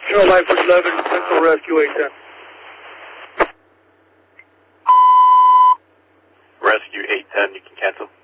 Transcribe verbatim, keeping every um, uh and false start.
Zero Life eleven, Central Rescue eight ten. Rescue eight ten, you can cancel.